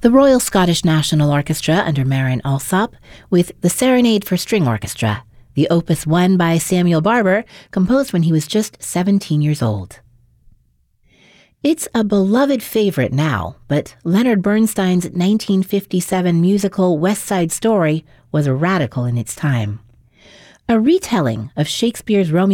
the Royal Scottish National Orchestra under Marin Alsop with the Serenade for String Orchestra, the Opus 1 by Samuel Barber, composed when he was just 17 years old. It's a beloved favorite now, but Leonard Bernstein's 1957 musical West Side Story was radical in its time. A retelling of Shakespeare's Romeo